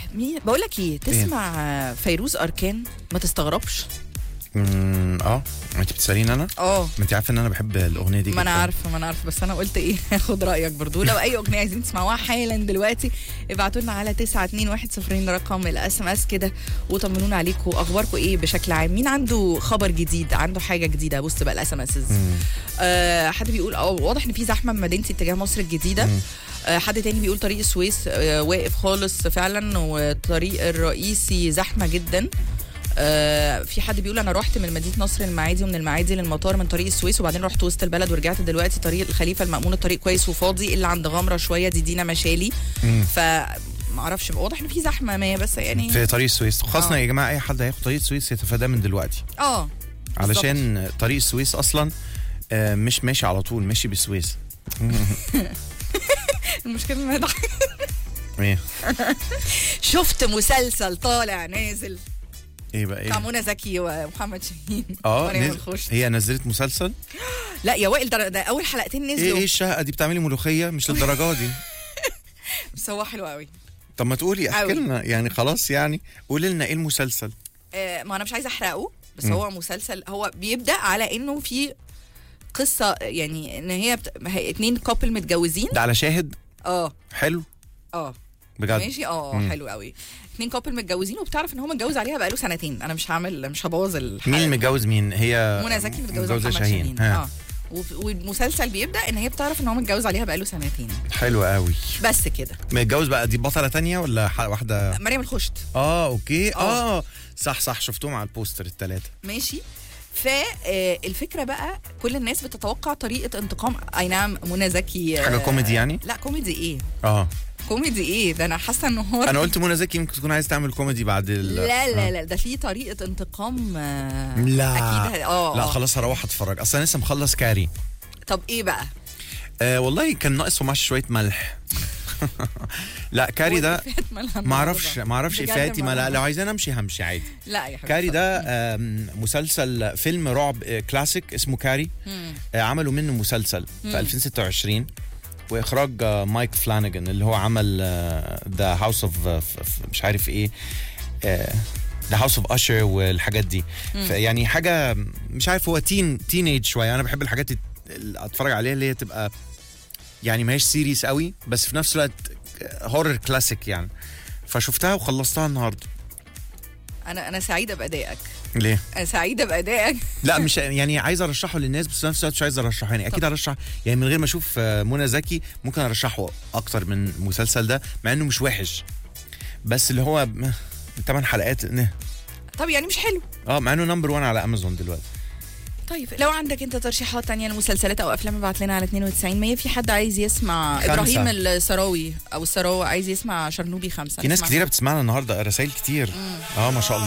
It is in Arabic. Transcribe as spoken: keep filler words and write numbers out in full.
مين بقول لك ايه، تسمع إيه؟ فيروز اركان ما تستغربش. امم اه انت بتساليني انا؟ اه ما انت عارفه ان انا بحب الاغنيه دي. ما انا عارفه ما انا عارفه بس انا قلت ايه هاخد رايك برضو. لو اي اغنيه عايزين تسمعوها حالا دلوقتي ابعتوا لنا على تسعة اتنين واحد صفرين رقم الاس ام اس كده، وطمنونا عليكم اخباركم ايه بشكل عام. مين عنده خبر جديد، عنده حاجه جديده؟ بص بقى الاس ام اس. آه حد بيقول اه واضح ان في زحمه من مدينتي اتجاه مصر الجديده. آه حد تاني بيقول طريق السويس آه واقف خالص فعلا، والطريق الرئيسي زحمه جدا. آه في حد بيقول انا رحت من مدينه نصر المعادي ومن المعادي للمطار من طريق السويس، وبعدين رحت وسط البلد ورجعت دلوقتي طريق الخليفه المأمون الطريق كويس وفاضي الا عند غمره شويه. دي دينا مشالي. ف ما اعرفش، واضح ان في زحمه ما بس يعني في طريق السويس. خاصنا آه. يا جماعه اي حد هياخد طريق السويس يتفاداه من دلوقتي. اه علشان طريق السويس اصلا آه مش ماشي على طول، ماشي بالسويس. المشكله ان ايه شفت مسلسل طالع نازل ايه بقى ايه؟ بتاع منى زكي ومحمد شاهين. اه نز... هي نزلت مسلسل؟ لا يا وائل ده, ده اول حلقتين نزلوا. ايه ايه الشهقه دي؟ بتعملي ملوخيه؟ مش للدرجه دي. بس هو حلو قوي. طب ما تقولي احكي لنا يعني، خلاص يعني قولي لنا ايه المسلسل. آه ما انا مش عايزه احرقه بس م. هو مسلسل، هو بيبدا على انه في قصه يعني ان هي, بت... هي اتنين كابل متجوزين. ده على شاهد؟ اه حلو. اه بجد ماشي. اه حلو قوي. اتنين كابل متجوزين وبتعرف ان هو متجوز عليها بقاله سنتين. انا مش هعمل مش هبوظ الحلقه. مين متجوز مين؟ هي منى زكي متجوزه محمد شاهين. اه والمسلسل بيبدا ان هي بتعرف ان هو متجوز عليها بقاله سنتين. حلو قوي. بس كده. متجوز بقى دي بطله تانية ولا واحده؟ مريم الخشت. اه اوكي. اه, آه. صح صح شفتهم على البوستر الثلاثه. ماشي. فالفكره بقى كل الناس بتتوقع طريقه انتقام. اي نعم منى زكي حاجه كوميدي يعني؟ لا كوميدي ايه؟ اه كوميدي ايه ده؟ انا حاسه ان هو انا قلت منى زكي يمكن تكون عايز تعمل كوميدي بعد ال... لا لا لا ده في طريقه انتقام. لا اكيد. اه لا خلاص هروح اتفرج، اصلا لسه مخلص كاري. طب ايه بقى؟ آه والله كان ناقص معاه شويه ملح. لا كاري ده ما اعرفش ما اعرفش افاتي ما لو عايزين امشي همشي عادي. لا يا حبيبي كاري ده مسلسل فيلم رعب كلاسيك اسمه كاري. آه عملوا منه مسلسل في ألفين وستة وعشرين واخراج مايك فلانيجان اللي هو عمل ذا هاوس اوف مش عارف ايه ذا هاوس اوف اشر والحاجات دي. يعني حاجه مش عارف، هو تين تينيج شويه. انا بحب الحاجات اللي اتفرج عليها اللي هي تبقى يعني ما هيش سيريس قوي بس في نفس الوقت هورر كلاسيك يعني. فشفتها وخلصتها النهارده. انا انا سعيده بادائك. ليه؟ انا سعيده بادائك. لا مش يعني عايز ارشحه للناس بس في نفس الوقت مش عايز ارشحه يعني. اكيد ارشح يعني من غير ما اشوف منى زكي ممكن ارشحه اكتر من المسلسل ده مع انه مش وحش بس اللي هو ثمان حلقات نه. طب يعني مش حلو. اه مع انه نمبر واحد على امازون دلوقتي. طيب لو عندك انت ترشيحات تانية لمسلسلات او افلام ابعت لنا على اتنين وتسعين مية. في حد عايز يسمع خمسة. ابراهيم السراوي او السراوي عايز يسمع شرنوبي خمسة. في ناس كتيره بتسمعنا النهارده، رسائل كتير. مم. اه ما شاء الله.